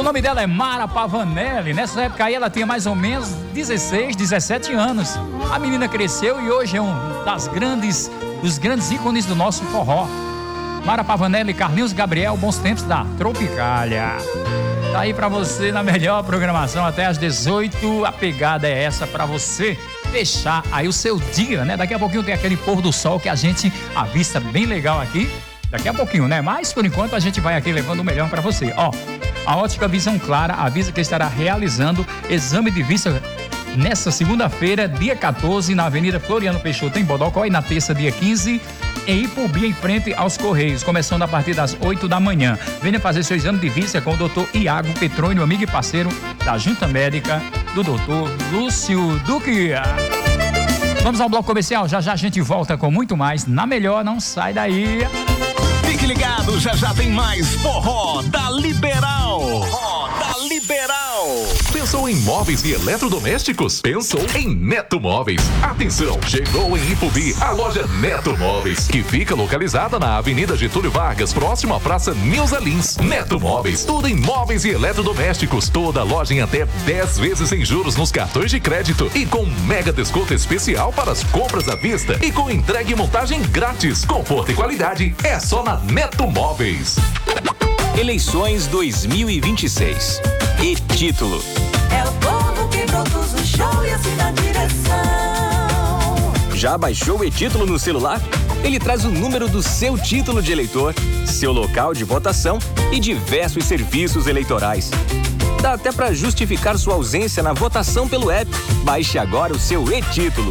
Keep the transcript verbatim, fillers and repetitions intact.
O nome dela é Mara Pavanelli. Nessa época aí ela tinha mais ou menos dezesseis, dezessete anos. A menina cresceu e hoje é um das grandes, dos grandes ícones do nosso forró. Mara Pavanelli e Carlinhos Gabriel, bons tempos da Tropicália. Tá aí pra você na melhor programação até às dezoito. A pegada é essa pra você fechar aí o seu dia, né? Daqui a pouquinho tem aquele pôr do sol que a gente avista bem legal aqui. Daqui a pouquinho, né? Mas por enquanto a gente vai aqui levando o melhor pra você. Ó, a Ótica Visão Clara avisa que estará realizando exame de vista nessa segunda-feira, dia quatorze, na Avenida Floriano Peixoto, em Bodocó, e na terça, dia quinze, em Ipubi, em frente aos Correios, começando a partir das oito da manhã. Venha fazer seu exame de vista com o doutor Iago Petrônio, amigo e parceiro da Junta Médica do doutor Lúcio Duque. Vamos ao bloco comercial, já já a gente volta com muito mais. Na Melhor, não sai daí. Fique ligado, já já tem mais forró da Liberal. Forró da Liberal. Pensou em móveis e eletrodomésticos? Pensou em Neto Móveis. Atenção, chegou em Ipubi a loja Neto Móveis, que fica localizada na Avenida Getúlio Vargas, próximo à Praça Nilza Lins. Neto Móveis, tudo em móveis e eletrodomésticos. Toda loja em até dez vezes sem juros nos cartões de crédito e com mega desconto especial para as compras à vista e com entrega e montagem grátis. Conforto e qualidade é só na Neto Móveis. Eleições dois mil e vinte e seis. E título: é o povo que produz o show e assina a direção. Já baixou o e-título no celular? Ele traz o número do seu título de eleitor, seu local de votação e diversos serviços eleitorais. Dá até para justificar sua ausência na votação pelo app. Baixe agora o seu e-título.